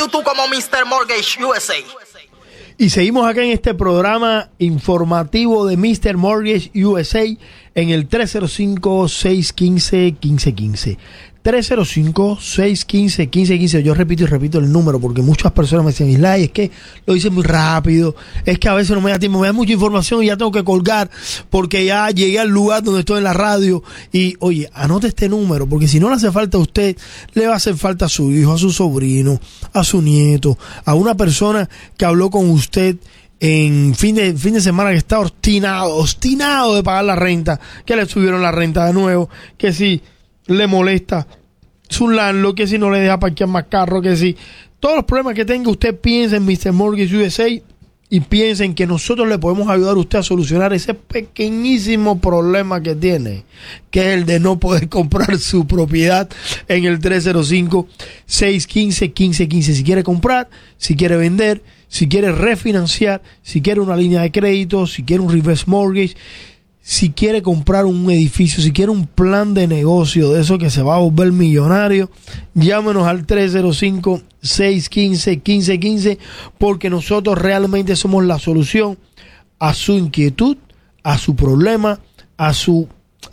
YouTube como Mr. Mortgage USA. Y seguimos acá en este programa informativo de Mr. Mortgage USA en el 305-615-1515. 305-615-1515. Yo repito y repito el número porque muchas personas me dicen, Islay, es que lo dicen muy rápido, es que a veces no me da tiempo, me da mucha información y ya tengo que colgar porque ya llegué al lugar donde estoy en la radio. Y oye, anote este número porque si no le hace falta a usted, le va a hacer falta a su hijo, a su sobrino, a su nieto, a una persona que habló con usted en fin de semana que está obstinado de pagar la renta, que le subieron la renta de nuevo, que si le molesta su landlord, que si no le deja parquear más carro, que si todos los problemas que tenga, usted piensa en Mr. Mortgage USA y piensa en que nosotros le podemos ayudar a usted a solucionar ese pequeñísimo problema que tiene, que es el de no poder comprar su propiedad en el 305-615-1515. Si quiere comprar, si quiere vender, si quiere refinanciar, si quiere una línea de crédito, si quiere un reverse mortgage, si quiere comprar un edificio, si quiere un plan de negocio de eso que se va a volver millonario, llámenos al 305-615-1515 porque nosotros realmente somos la solución a su inquietud, a su problema, a su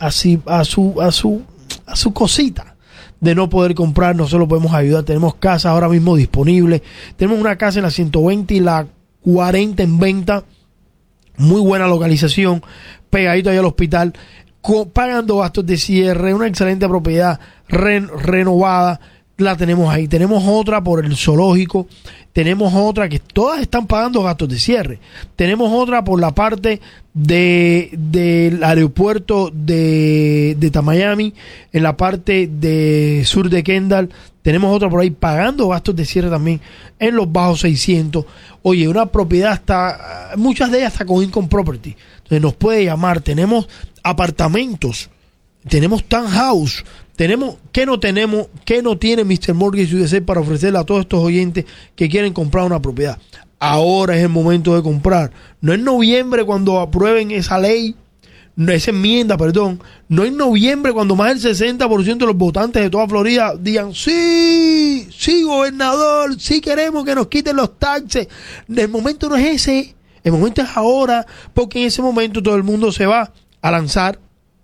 cosita de no poder comprar. Nosotros podemos ayudar. Tenemos casas ahora mismo disponibles. Tenemos una casa en la 120 y la 40 en venta. Muy buena localización, pegadito allá al hospital, pagando gastos de cierre, una excelente propiedad renovada, la tenemos ahí. Tenemos otra por el zoológico, tenemos otra que todas están pagando gastos de cierre, tenemos otra por la parte del aeropuerto de Miami, en la parte de sur de Kendall. Tenemos otra por ahí pagando gastos de cierre también en los bajos 600. Oye, una propiedad está, muchas de ellas está con Income Property. Entonces nos puede llamar. Tenemos apartamentos, tenemos townhouse, tenemos, ¿qué no tiene Mr. Mortgage USA para ofrecerle a todos estos oyentes que quieren comprar una propiedad? Ahora es el momento de comprar. No en noviembre cuando aprueben esa ley, esa enmienda, no en noviembre cuando más del 60% de los votantes de toda Florida digan sí, gobernador, sí queremos que nos quiten los taxes. El momento no es ese, el momento es ahora, porque en ese momento todo el mundo se va a lanzar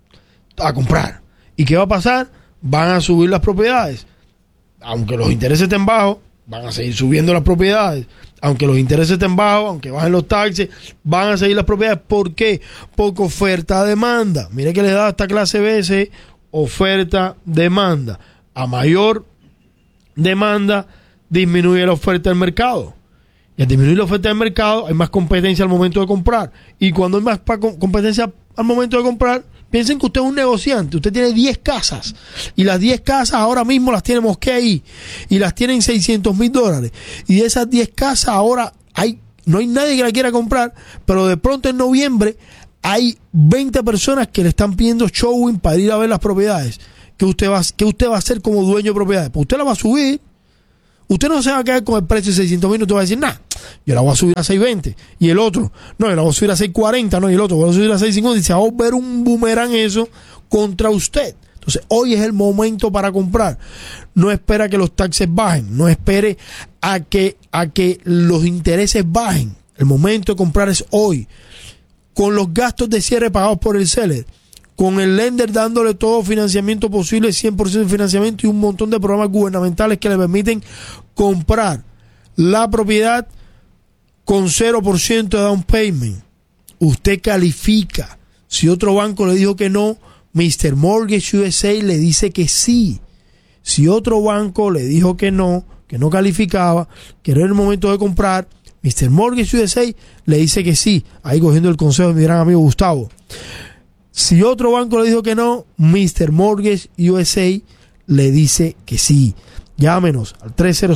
a comprar. ¿Y qué va a pasar? Van a subir las propiedades. Aunque los intereses estén bajos, van a seguir subiendo las propiedades. Aunque los intereses estén bajos, aunque bajen los taxes, van a seguir las propiedades. ¿Por qué? Porque oferta-demanda. Mire que le da esta clase B, oferta-demanda. A mayor demanda, disminuye la oferta del mercado. Y al disminuir la oferta del mercado, hay más competencia al momento de comprar. Y cuando hay más competencia al momento de comprar, piensen que usted es un negociante, usted tiene 10 casas y las 10 casas ahora mismo las tiene Mosquea ahí y las tienen $600,000 y de esas 10 casas ahora no hay nadie que la quiera comprar, pero de pronto en noviembre hay 20 personas que le están pidiendo showing para ir a ver las propiedades. ¿Qué usted va a hacer como dueño de propiedades? Pues usted la va a subir. Usted no se va a quedar con el precio de $600,000, no te va a decir, yo la voy a subir a $620. Y el otro, yo la voy a subir a $640, y el otro, voy a subir a $650. Y se va a ver un boomerang eso contra usted. Entonces, hoy es el momento para comprar. No espera a que los taxes bajen. No espere a que los intereses bajen. El momento de comprar es hoy. Con los gastos de cierre pagados por el seller, con el lender dándole todo financiamiento posible, 100% de financiamiento y un montón de programas gubernamentales que le permiten comprar la propiedad con 0% de down payment. Usted califica. Si otro banco le dijo que no, Mr. Mortgage USA le dice que sí. Si otro banco le dijo que no calificaba, que no era el momento de comprar, Mr. Mortgage USA le dice que sí. Ahí cogiendo el consejo de mi gran amigo Gustavo. Si otro banco le dijo que no, Mr. Mortgage USA le dice que sí. Llámenos al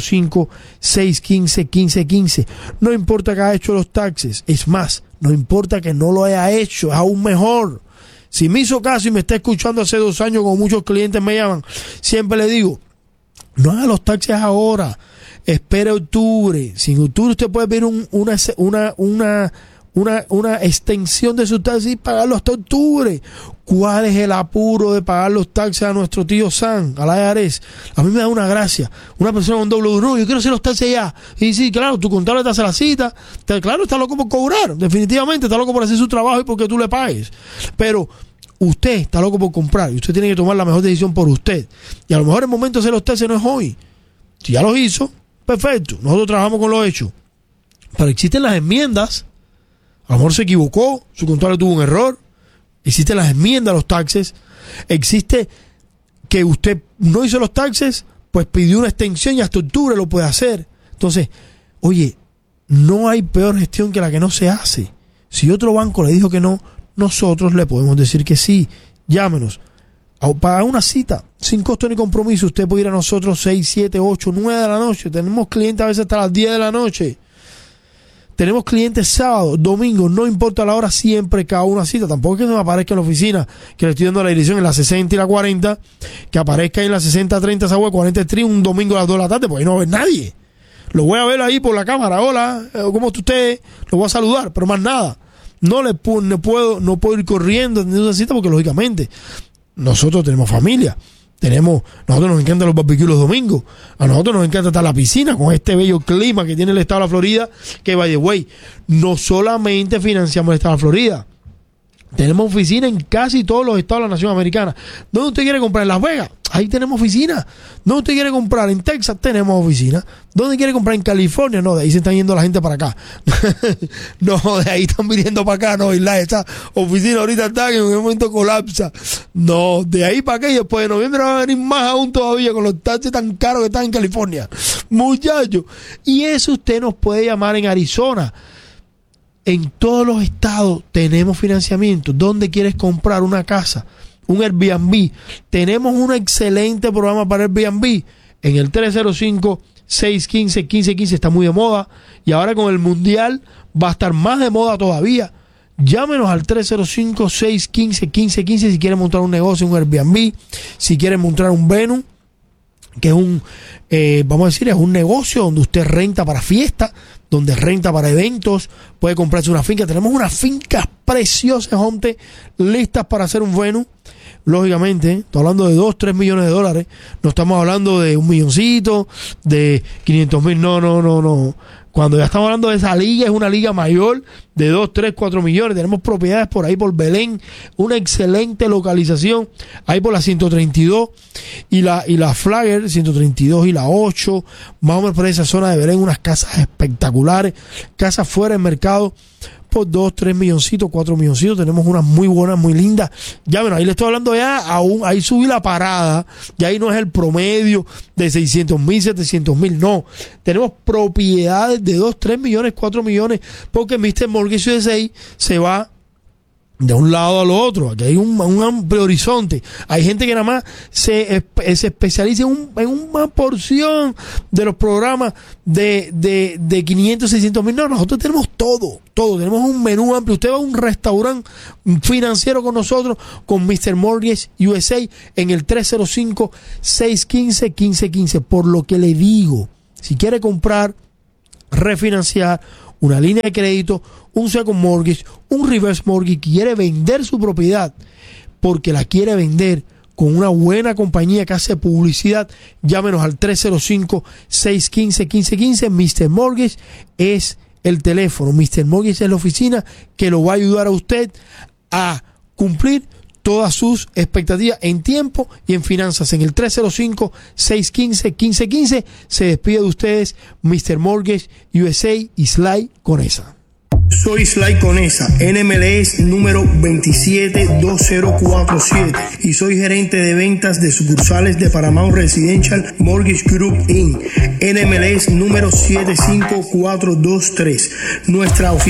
305-615-1515. No importa que haya hecho los taxes. Es más, no importa que no lo haya hecho. Es aún mejor. Si me hizo caso y me está escuchando hace 2 años, como muchos clientes me llaman, siempre le digo, no haga los taxes ahora. Espere octubre. Si en octubre usted puede pedir una extensión de sus taxes y pagarlo hasta octubre. ¿Cuál es el apuro de pagar los taxes a nuestro tío Sam, a la IRS? A mí me da una gracia. Una persona con doble no, yo quiero hacer los taxes ya. Y sí, claro, tu contable te hace la cita. Claro, está loco por cobrar. Definitivamente está loco por hacer su trabajo y porque tú le pagues. Pero usted está loco por comprar y usted tiene que tomar la mejor decisión por usted. Y a lo mejor el momento de hacer los taxes no es hoy. Si ya los hizo, perfecto. Nosotros trabajamos con lo hecho. Pero existen las enmiendas. A lo mejor se equivocó, su contable tuvo un error. Existen las enmiendas a los taxes. Existe que usted no hizo los taxes, pues pidió una extensión y hasta octubre lo puede hacer. Entonces, oye, no hay peor gestión que la que no se hace. Si otro banco le dijo que no, nosotros le podemos decir que sí. Llámenos. Para una cita, sin costo ni compromiso, usted puede ir a nosotros 6, 7, 8, 9 de la noche. Tenemos clientes a veces hasta las 10 de la noche. Tenemos clientes sábado, domingo, no importa la hora, siempre cada una cita. Tampoco es que se me aparezca en la oficina, que le estoy dando la dirección en la 60 y la 40, que aparezca en la 60-30 esa web 40 Street un domingo a las 2 de la tarde, porque ahí no va a ver nadie. Lo voy a ver ahí por la cámara, hola, ¿cómo está usted? Lo voy a saludar, pero más nada. No puedo ir corriendo en esa cita porque lógicamente nosotros tenemos familia. Nosotros nos encantan los barbecues los domingos. A nosotros nos encanta estar en la piscina con este bello clima que tiene el estado de la Florida, que by the way, no solamente financiamos el estado de la Florida. Tenemos oficina en casi todos los estados de la nación americana. ¿Dónde usted quiere comprar? En Las Vegas, ahí tenemos oficina. ¿Dónde usted quiere comprar? En Texas tenemos oficina. ¿Dónde quiere comprar? En California. No, de ahí se están yendo la gente para acá. No, de ahí están viniendo para acá. No, esta oficina ahorita está que en un momento colapsa. No, de ahí para acá y después de noviembre va a venir más aún todavía con los taxes tan caros que están en California. Muchachos. Y eso usted nos puede llamar en Arizona. En todos los estados tenemos financiamiento. ¿Dónde quieres comprar una casa? Un Airbnb. Tenemos un excelente programa para Airbnb. En el 305-615-1515 está muy de moda. Y ahora con el Mundial va a estar más de moda todavía. Llámenos al 305-615-1515 si quieren montar un negocio, un Airbnb. Si quieren montar un venue, que es vamos a decir, es un negocio donde usted renta para fiestas, donde renta para eventos, puede comprarse una finca. Tenemos unas fincas preciosas, Jonte, listas para hacer un venue. Lógicamente, estoy hablando de 2-3 millones de dólares. No estamos hablando de $1 milloncito, de 500,000, no. Cuando ya estamos hablando de esa liga, es una liga mayor de 2, 3, 4 millones. Tenemos propiedades por ahí por Belén, una excelente localización, ahí por la 132 y la Flagger, 132 y la 8, más o menos por esa zona de Belén, unas casas espectaculares, casas fuera del mercado, por 2, 3 milloncitos, 4 milloncitos. Tenemos unas muy buenas, muy lindas. Ya bueno, ahí le estoy hablando ya, ahí subí la parada, ya ahí no es el promedio de 600,000, 700,000, no. Tenemos propiedades de 2, 3 millones, 4 millones, porque Mr. Mortgage USA se va de un lado a lo otro. Aquí hay un amplio horizonte. Hay gente que nada más se especializa en una porción de los programas de 500, 600 mil. No, nosotros tenemos todo. Tenemos un menú amplio. Usted va a un restaurante financiero con nosotros, con Mr. Mortgage USA, en el 305-615-1515. Por lo que le digo, si quiere comprar, refinanciar, una línea de crédito, un second mortgage, un reverse mortgage, quiere vender su propiedad porque la quiere vender con una buena compañía que hace publicidad, llámenos al 305-615-1515. Mr. Mortgage es el teléfono, Mr. Mortgage es la oficina que lo va a ayudar a usted a cumplir todas sus expectativas en tiempo y en finanzas. En el 305-615-1515 se despide de ustedes Mr. Mortgage USA y Sly Conesa. Soy Sly Conesa, NMLS número 272047 y soy gerente de ventas de sucursales de Paramount Residential Mortgage Group Inc. NMLS número 75423. Nuestra oficina